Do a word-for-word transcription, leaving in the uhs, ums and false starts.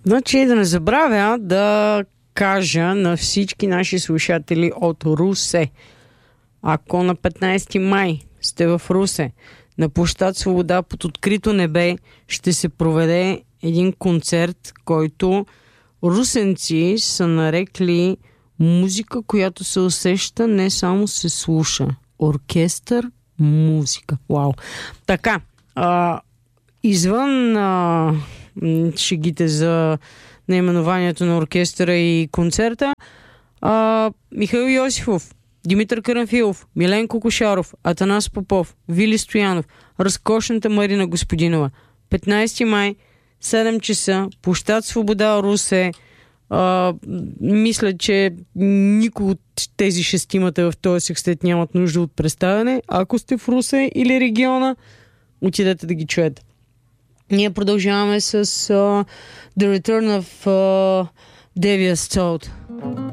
Значи да не забравя да кажа на всички наши слушатели от Русе. Ако на петнайсети май сте в Русе, на площад Свобода под открито небе ще се проведе един концерт, който русенци са нарекли музика, която се усеща, не само се слуша. Оркестър, музика. Вау! Така, а, извън а, шегите за наименованието на оркестъра и концерта, а, Михаил Йосифов, Димитър Карамфилов, Миленко Кошаров, Атанас Попов, Вили Стоянов, разкошната Марина Господинова. петнайсети май, седем часа, площад Свобода, Русе. А, мисля, че никой от тези шестимата в този секстет нямат нужда от представяне. Ако сте в Русе или региона, отидете да ги чуете. Ние продължаваме с uh, The Return of uh, Devious Toad.